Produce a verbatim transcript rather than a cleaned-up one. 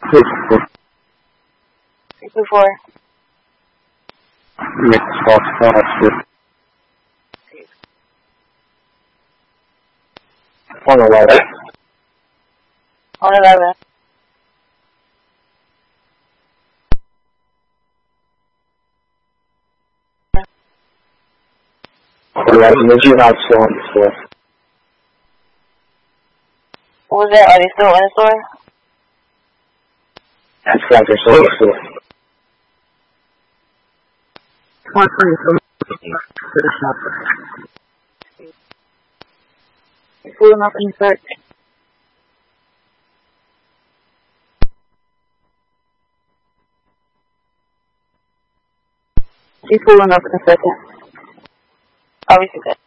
Six, four. Six, two, four. Mix fox, fox, six. One eleven. One eleven. Eleven, did you not store on the store? What was that? Are they still in the store? That's correct, they're still in the store. One three, from the shop. Pulling up in search. She's pulling up in a second. I'll receive that.